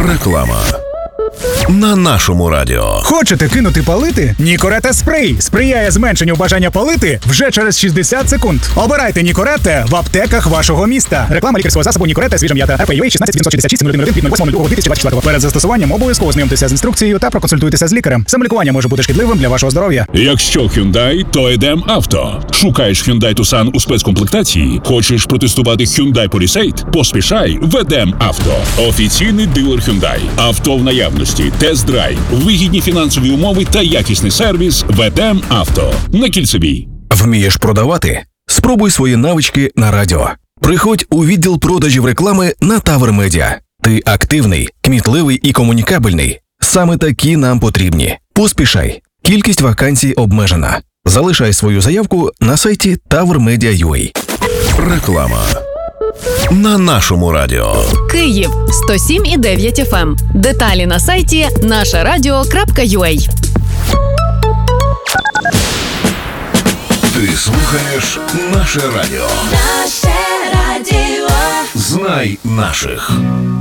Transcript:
Реклама на нашому радіо. Хочете кинути палити? Нікоретте спрей сприяє зменшенню бажання палити вже через 60 секунд. Обирайте Нікоретте в аптеках вашого міста. Реклама лікарського засобу Нікоретте свіжа м'ята. РП-UA 16 від 08.02.2024. Перед застосуванням обов'язково ознайомтеся з інструкцією та проконсультуйтеся з лікарем. Самолікування може бути шкідливим для вашого здоров'я. Якщо Hyundai, то йдем авто. Шукаєш Hyundai Tucson у спецкомплектації? Хочеш протестувати Hyundai Palisade? Поспішай, ведем авто. Офіційний дилер Hyundai. Авто в наявності, тест-драйв, вигідні фінансові умови та якісний сервіс. Ведем авто. На Кільцевій. Вмієш продавати? Спробуй свої навички на радіо. Приходь у відділ продажів реклами на Тавр Медіа. Ти активний, кмітливий і комунікабельний. Саме такі нам потрібні. Поспішай. Кількість вакансій обмежена. Залишай свою заявку на сайті tavrmedia.ua. Реклама на нашому радіо. Київ 107,9 FM. Деталі на сайті нашарадіо.ua. Ти слухаєш наше радіо. Наше радіо. Знай наших.